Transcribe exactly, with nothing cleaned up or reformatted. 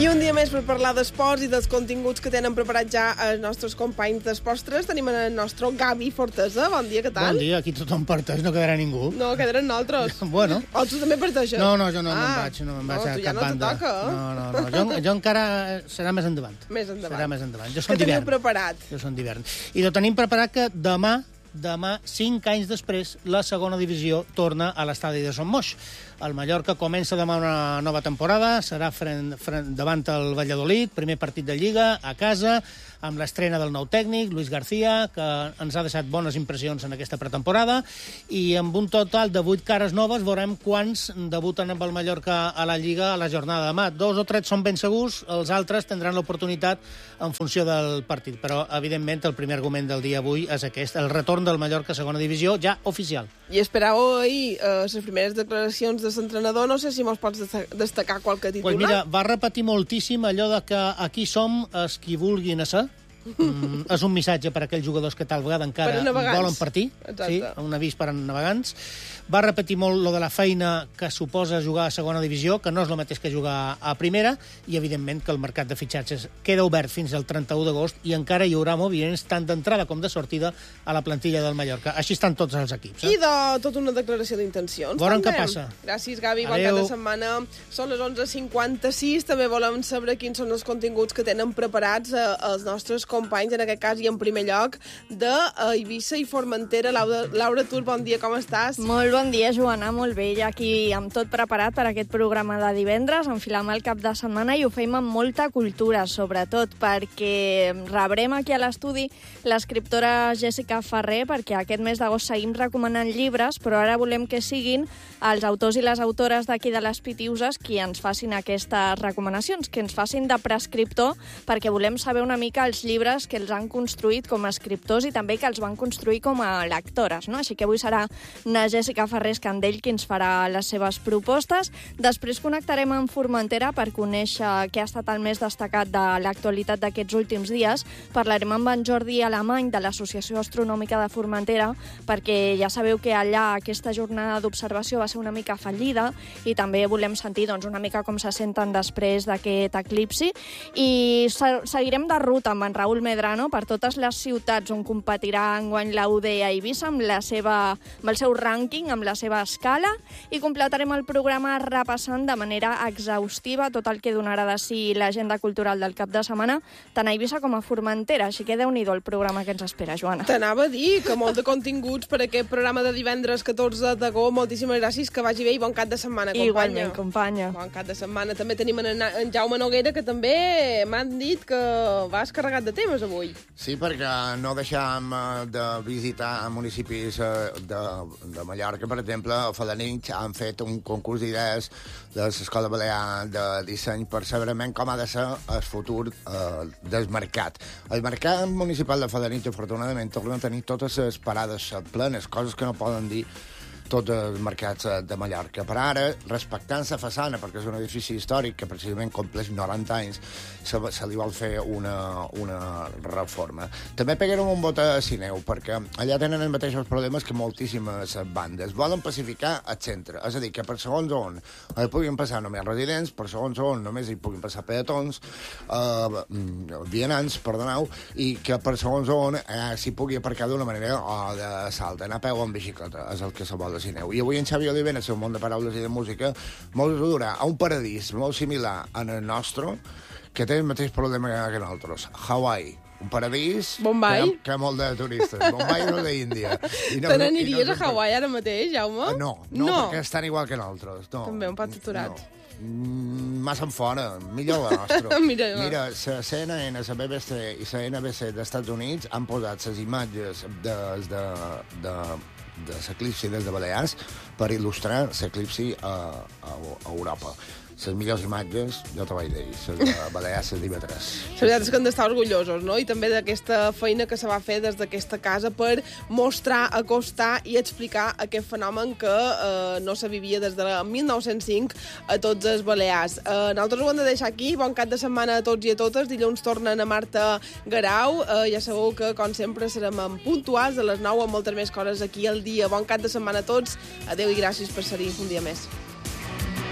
I un dia més per parlar d'esports i dels continguts que tenen preparats ja els nostres companys d'Esportres. Tenim el nostre Gavi Fortesa. Bon dia, què tal? Bon dia, aquí tothom parteix, no quedarà ningú. No, quedarem nosaltres. Bueno. O tu també parteixes? No, no, jo no ah. me'n vaig, no me'n vaig no, a ja cap no banda. Toca, eh? No, no, no, jo, jo encara serà més endavant. Més endavant. Serà més endavant. Jo Què som d'hivern. teniu preparat? Jo som d'hivern. I ho tenim preparat que demà, demà, cinc anys després, la segona divisió torna a l'estadi de Son Moix. El Mallorca comença demà una nova temporada, serà frent, frent, davant el Valladolid, primer partit de Lliga, a casa, amb l'estrena del nou tècnic, Luis García, que ens ha deixat bones impressions en aquesta pretemporada, i amb un total de vuit cares noves veurem quants debuten amb el Mallorca a la Lliga a la jornada de demà. Dos o tres són ben segurs, els altres tindran l'oportunitat en funció del partit, però evidentment el primer argument del dia avui és aquest, el retorn del Mallorca a segona divisió ja oficial. I esperàveu ahir eh, les primeres declaracions de l'entrenador, no sé si mos pots destacar qualque titular. Pues mira, va repetir moltíssim allò de que aquí som els qui vulguin ser. Mm, és un missatge per a aquells jugadors que tal vegada encara volen partir. Exacte. Sí, un avís per a navegants. Va repetir molt lo de la feina que suposa jugar a segona divisió, que no és el mateix que jugar a primera, i evidentment que el mercat de fitxatges queda obert fins al trenta-u d'agost i encara hi haurà moviments tant d'entrada com de sortida a la plantilla del Mallorca. Així estan tots els equips. Eh? I de tota una declaració d'intencions. Veurem què passa. Gràcies, Gavi. Bon Adeu. cap de setmana. Són les onze cinquanta-sis. També volem saber quins són els continguts que tenen preparats eh, els nostres companys, en aquest cas, i en primer lloc, d'Eivissa i Formentera. Laura, Laura Tur, bon dia, com estàs? Molt bon dia, Joana, molt bé. Ja aquí amb tot preparat per aquest programa de divendres, enfilem el cap de setmana i ho fem amb molta cultura, sobretot perquè rebrem aquí a l'estudi l'escriptora Jessica Ferrer, perquè aquest mes d'agost seguim recomanant llibres, però ara volem que siguin els autors i les autores d'aquí de les Pitiuses qui ens facin aquestes recomanacions, que ens facin de prescriptor, perquè volem saber una mica els llibres que els han construït com a escriptors i també que els van construir com a lectores, no? Així que avui serà na Jessica Ferrer Escandell qui ens farà les seves propostes. Després connectarem amb Formentera per conèixer què ha estat el més destacat de l'actualitat d'aquests últims dies. Parlarem amb en Jordi Alemany de l'Associació Astronòmica de Formentera, perquè ja sabeu que allà aquesta jornada d'observació va ser una mica fallida i també volem sentir doncs, una mica com se senten després d'aquest eclipsi. I seguirem de ruta amb en Raül Medrano per totes les ciutats on competirà enguany la U D a Eivissa amb, la seva, amb el seu rànquing, amb la seva escala, i completarem el programa repassant de manera exhaustiva tot el que donarà de si l'agenda cultural del cap de setmana, tant a Eivissa com a Formentera. Així que déu-n'hi-do el programa que ens espera, Joana. T'anava a dir que molt de continguts per aquest programa de divendres catorze d'agost. Moltíssimes gràcies, que vagi bé i bon cap de setmana, companya. Igualment, companya. Bon cap de setmana. També tenim en, en Jaume Noguera, que també m'han dit que vas carregat de temes avui. Sí, perquè no deixàvem de visitar municipis de, de Mallorca. Per exemple, a Felanitx han fet un concurs d'idees de l'Escola Balear de Disseny per saber com ha de ser el futur eh, del mercat. El mercat municipal de Felanitx, afortunadament, torna a tenir totes les parades plenes, coses que no poden dir tots els mercats de Mallorca. Per ara, respectant la façana, perquè és un edifici històric que precisament compleix noranta anys, se, se li vol fer una, una reforma. També pegarem un vot a Sineu, perquè allà tenen els mateixos problemes que moltíssimes bandes. Volen pacificar el centre, és a dir, que per segons on hi puguin passar només residents, per segons on només hi puguin passar peatons, eh, vianants, perdoneu, i que per segons on eh, s'hi pugui aparcar d'una manera o de salta, anar a peu o amb bicicleta, és el que se vol de Sineu. I avui en Xavi Oliver, en el seu món de paraules i de música, molt durà a un paradís molt similar al nostre, que té el mateix problema que nosaltres. Hawaii. Un paradís Bombay. que, que molt de turistes. Bombay no d'Índia. No, Te n'aniries no a Hawaii ara mateix, Jaume? Uh, no, no, no, perquè estan igual que nosaltres. No, també un pot aturat. No. Mm, massa en fora, millor la nostra. Mira, Mira, la C N N, la B B C i la N B C dels Estats Units han posat les imatges de, de, de, de l'eclipsi des de Balears per il·lustrar l'eclipsi a, a, a Europa. Les millors imatges, jo te vaig dir, les de Balears, les d'I V tres. La veritat és que hem d'estar orgullosos, no? I també d'aquesta feina que se va fer des d'aquesta casa per mostrar, acostar i explicar aquest fenomen que eh, no se vivia des de mil nou-cents cinc a tots els Balears. Eh, nosaltres ho hem de deixar aquí. Bon cap de setmana a tots i a totes. Dilluns tornen a Marta Garau. Eh, ja sabeu que, com sempre, serem puntuals a les nou amb moltes més coses aquí al dia. Bon cap de setmana a tots. Adéu i gràcies per ser-hi un dia més.